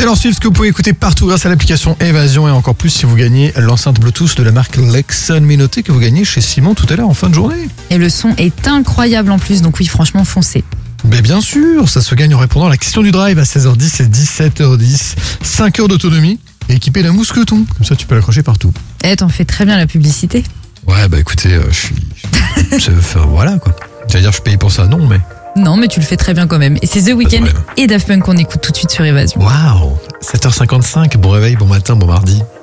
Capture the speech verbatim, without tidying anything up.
Taylor Swift que vous pouvez écouter partout grâce à l'application Évasion et encore plus si vous gagnez l'enceinte Bluetooth de la marque Lexon Minoté que vous gagnez chez Simon tout à l'heure en fin de journée. Et le son est incroyable en plus, donc oui, franchement, foncez. Mais bien sûr, ça se gagne en répondant à la question du drive à seize heures dix et dix-sept heures dix. cinq heures d'autonomie et équipé d'un mousqueton. Comme ça, tu peux l'accrocher partout. Eh, t'en fais très bien la publicité. Ouais, bah écoutez, euh, je suis... je- enfin, voilà quoi. J'allais dire, je suis payé pour ça, non, mais... Non, mais tu le fais très bien quand même. Et c'est The Weeknd problème. et Daft Punk qu'on écoute tout de suite sur Évasion. Waouh, sept heures cinquante-cinq, bon réveil, bon matin, bon mardi.